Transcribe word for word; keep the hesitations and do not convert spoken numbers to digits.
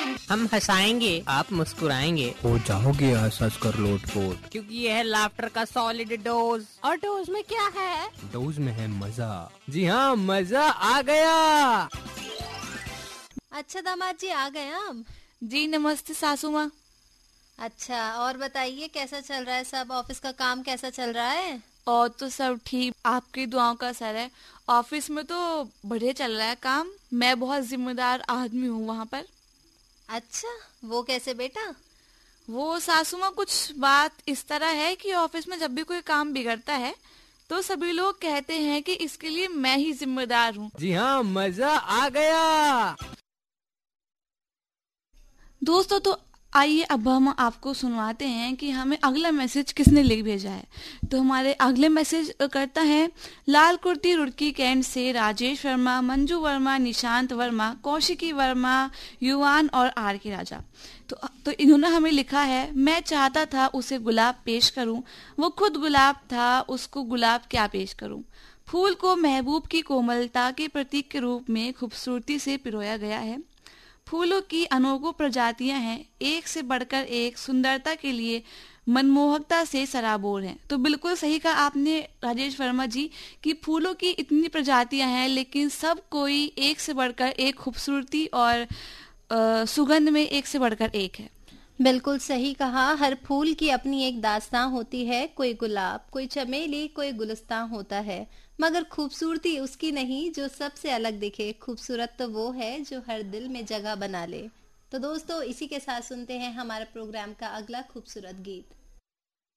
हम हंसाएंगे, आप मुस्कुराएंगे, हो जाओगे हंस हंस कर लोटपोट, क्योंकि ये है लाफ्टर का सॉलिड डोज। और डोज में क्या है? डोज में है मजा। जी हाँ, मजा आ गया। अच्छा दामाद जी, आ गए आप? जी नमस्ते सासू माँ। अच्छा, और बताइए कैसा चल रहा है सब? ऑफिस का काम कैसा चल रहा है? और तो सब ठीक, आपकी दुआओं का असर है। ऑफिस में तो बढ़िया चल रहा है काम। मैं बहुत जिम्मेदार आदमी हूँ वहाँ पर। अच्छा, वो कैसे बेटा? वो सासू माँ, कुछ बात इस तरह है कि ऑफिस में जब भी कोई काम बिगड़ता है तो सभी लोग कहते हैं कि इसके लिए मैं ही जिम्मेदार हूँ। जी हाँ, मजा आ गया। दोस्तों, तो आइए अब हम आपको सुनवाते हैं कि हमें अगला मैसेज किसने लिख भेजा है। तो हमारे अगले मैसेज करता है लाल कुर्ती रुड़की कैंट से राजेश वर्मा, मंजू वर्मा, निशांत वर्मा, कौशिकी वर्मा, युवान और आर के राजा। तो तो इन्होंने हमें लिखा है, मैं चाहता था उसे गुलाब पेश करूं, वो खुद गुलाब था, उसको गुलाब क्या पेश करूं। फूल को महबूब की कोमलता के प्रतीक के रूप में खूबसूरती से पिरोया गया है। फूलों की अनोखी प्रजातियां हैं, एक से बढ़कर एक, सुंदरता के लिए मनमोहकता से सराबोर हैं। तो बिल्कुल सही कहा आपने राजेश वर्मा जी कि फूलों की इतनी प्रजातियां हैं, लेकिन सब कोई एक से बढ़कर एक खूबसूरती और अ, सुगंध में एक से बढ़कर एक है। बिल्कुल सही कहा। हर फूल की अपनी एक दास्तां होती है। कोई गुलाब, कोई चमेली, कोई गुलिस्तां होता है, मगर खूबसूरती उसकी नहीं जो सबसे अलग दिखे। खूबसूरत तो वो है जो हर दिल में जगह बना ले। तो दोस्तों, इसी के साथ सुनते हैं हमारे प्रोग्राम का अगला खूबसूरत गीत।